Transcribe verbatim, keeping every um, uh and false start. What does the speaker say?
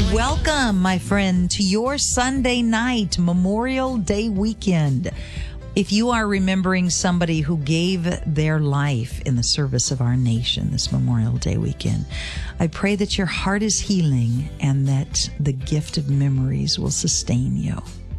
Welcome, my friend, to your Sunday night Memorial Day weekend. If you are remembering somebody who gave their life in the service of our nation this Memorial Day weekend, I pray that your heart is healing and that the gift of memories will sustain you.